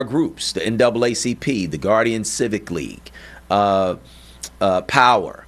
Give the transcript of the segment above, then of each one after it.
groups, the NAACP, the Guardian Civic League, Power,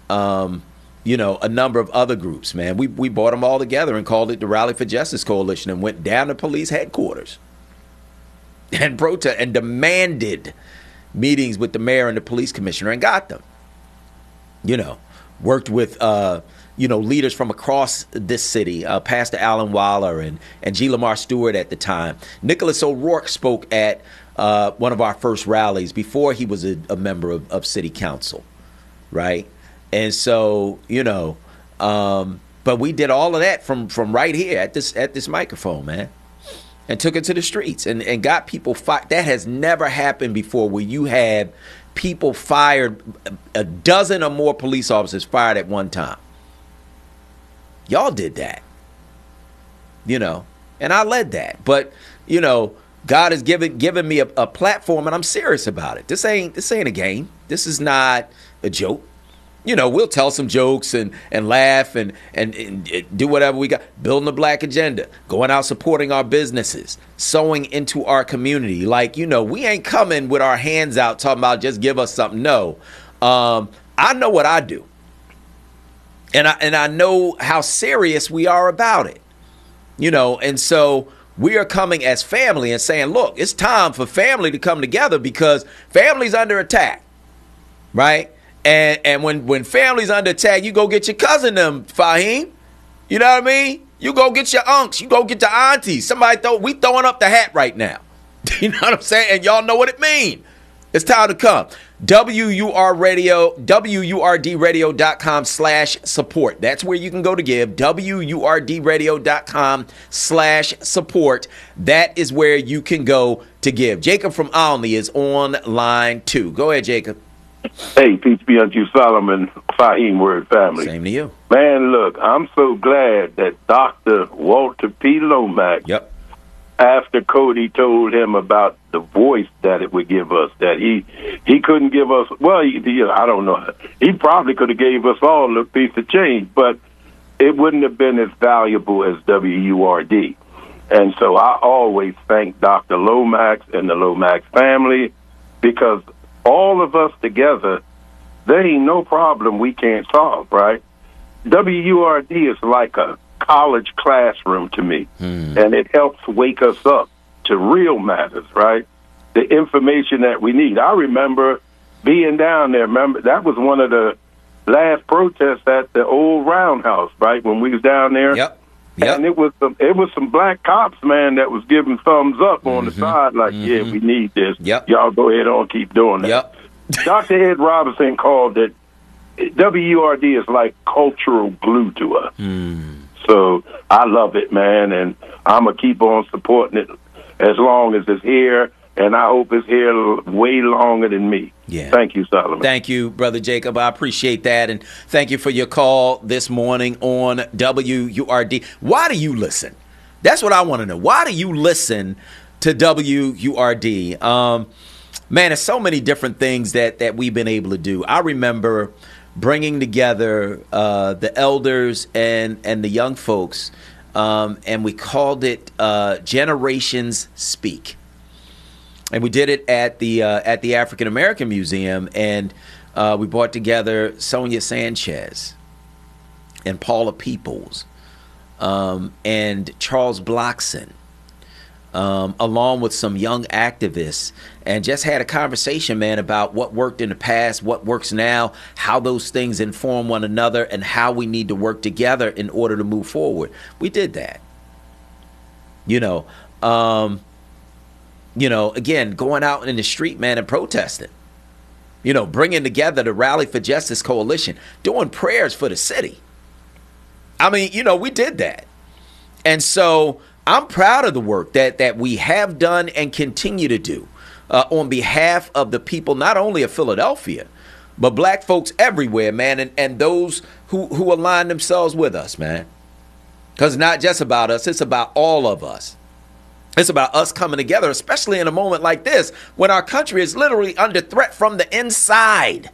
a number of other groups, man. We brought them all together and called it the Rally for Justice Coalition and went down to police headquarters and protest and demanded meetings with the mayor and the police commissioner and got them. Worked with, leaders from across this city, Pastor Alan Waller and G. Lamar Stewart at the time. Nicholas O'Rourke spoke at one of our first rallies before he was a member of city council, right? And so, but we did all of that from right here at this microphone, man, and took it to the streets and got people fired. That has never happened before, where you have people fired, a dozen or more police officers fired at one time. Y'all did that, and I led that. But, God has given me a platform, and I'm serious about it. This ain't a game. This is not a joke. We'll tell some jokes and laugh and do whatever we got. Building the black agenda, going out supporting our businesses, sowing into our community. Like, we ain't coming with our hands out talking about just give us something. No. I know what I do. And I know how serious we are about it. And so we are coming as family and saying, look, it's time for family to come together because family's under attack, right? And when family's under attack, you go get your cousin them, Fahim. You know what I mean? You go get your unks. You go get the aunties. We throwing up the hat right now. You know what I'm saying? And y'all know what it means. It's time to come. WURDradio.com/support. That's where you can go to give. WURDradio.com/support. That is where you can go to give. Jacob from Olney is on line 2. Go ahead, Jacob. Hey, peace be unto you, Solomon, Fahim Word family. Same to you. Man, look, I'm so glad that Dr. Walter P. Lomax, after Cody told him about the voice that it would give us, that he couldn't give us, I don't know. He probably could have gave us all a piece of change, but it wouldn't have been as valuable as WURD. And so I always thank Dr. Lomax and the Lomax family, because all of us together, there ain't no problem we can't solve, right? WURD is like a college classroom to me, and it helps wake us up to real matters, right? The information that we need. I remember being down there. Remember, that was one of the last protests at the old Roundhouse, right, when we was down there. Yep. And it was some black cops, man, that was giving thumbs up on the side, like, yeah, we need this. Y'all go ahead on, keep doing that. Dr. Ed Robinson called it, WURD is like cultural glue to us. So I love it, man, and I'm going to keep on supporting it as long as it's here, and I hope it's here way longer than me. Yeah. Thank you, Solomon. Thank you, Brother Jacob. I appreciate that, and thank you for your call this morning on WURD. Why do you listen? That's what I want to know. Why do you listen to WURD? Man, there's so many different things that we've been able to do. I remember bringing together the elders and the young folks, and we called it Generations Speak. And we did it at the African American Museum, and we brought together Sonia Sanchez and Paula Peoples and Charles Blockson, along with some young activists, and just had a conversation, man, about what worked in the past, what works now, how those things inform one another, and how we need to work together in order to move forward. We did that. Again, going out in the street, man, and protesting. Bringing together the Rally for Justice Coalition, doing prayers for the city. I mean, we did that. And so I'm proud of the work that we have done and continue to do on behalf of the people, not only of Philadelphia, but black folks everywhere, man, and those who align themselves with us, man. Because it's not just about us, it's about all of us. It's about us coming together, especially in a moment like this, when our country is literally under threat from the inside.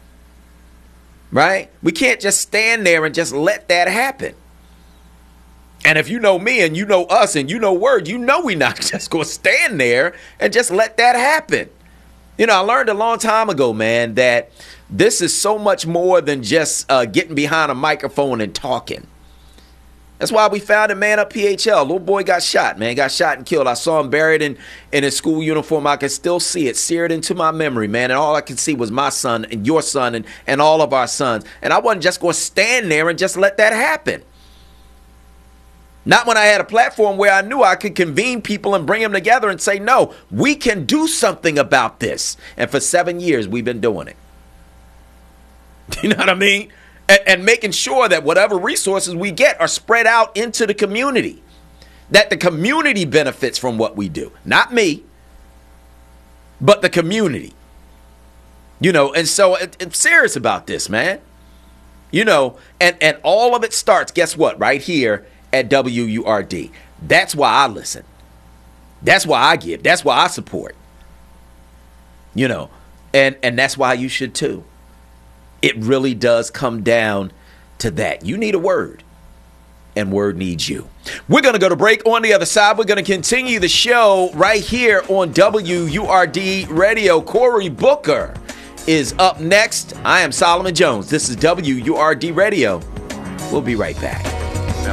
Right? We can't just stand there and just let that happen. And if you know me and you know us and you know Word, you know we're not just going to stand there and just let that happen. You know, I learned a long time ago, man, that this is so much more than just getting behind a microphone and talking. That's why we founded Man Up PHL. Little boy got shot, man. Got shot and killed. I saw him buried in his school uniform. I can still see it, seared into my memory, man. And all I could see was my son and your son and all of our sons. And I wasn't just going to stand there and just let that happen. Not when I had a platform where I knew I could convene people and bring them together and say, no, we can do something about this. And for 7 years, we've been doing it. You know what I mean? And making sure that whatever resources we get are spread out into the community, that the community benefits from what we do. Not me, but the community. You know, and so I'm serious about this, man. You know, and all of it starts, guess what, right here at WURD. That's why I listen. That's why I give. That's why I support. You know, and that's why you should too. It really does come down to that. You need a word, and Word needs you. We're going to go to break. On the other side, we're going to continue the show right here on WURD Radio. Cory Booker is up next. I am Solomon Jones. This is WURD Radio. We'll be right back.